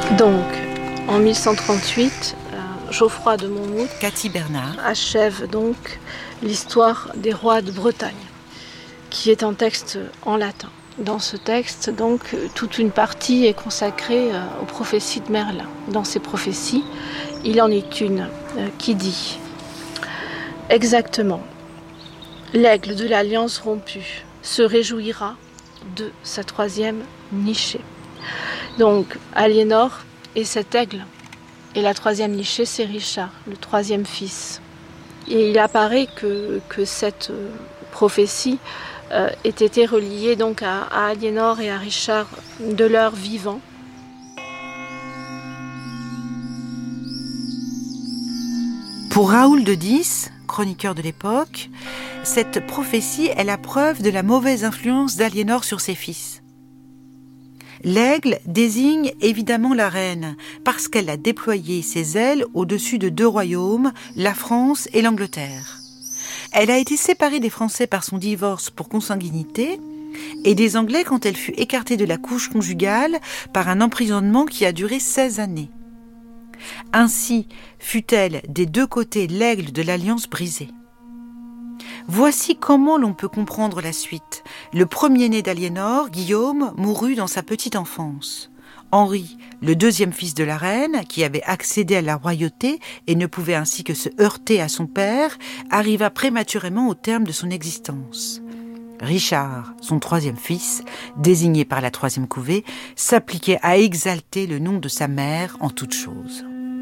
Donc, en 1138, Geoffroy de Monmouth, Cathy Bernard, achève donc l'histoire des rois de Bretagne, qui est un texte en latin. Dans ce texte, donc, toute une partie est consacrée aux prophéties de Merlin. Dans ces prophéties, il en est une qui dit exactement: l'aigle de l'alliance rompue se réjouira de sa troisième nichée. Donc, Aliénor est cet aigle, et la troisième nichée, c'est Richard, le troisième fils. Et il apparaît que cette prophétie ait été reliée donc à Aliénor et à Richard de leur vivant. Pour Raoul de Dis, chroniqueur de l'époque, cette prophétie est la preuve de la mauvaise influence d'Aliénor sur ses fils. L'aigle désigne évidemment la reine, parce qu'elle a déployé ses ailes au-dessus de deux royaumes, la France et l'Angleterre. Elle a été séparée des Français par son divorce pour consanguinité, et des Anglais quand elle fut écartée de la couche conjugale par un emprisonnement qui a duré 16 années. Ainsi fut-elle des deux côtés l'aigle de l'alliance brisée. Voici comment l'on peut comprendre la suite. Le premier-né d'Aliénor, Guillaume, mourut dans sa petite enfance. Henri, le deuxième fils de la reine, qui avait accédé à la royauté et ne pouvait ainsi que se heurter à son père, arriva prématurément au terme de son existence. Richard, son troisième fils, désigné par la troisième couvée, s'appliquait à exalter le nom de sa mère en toutes choses.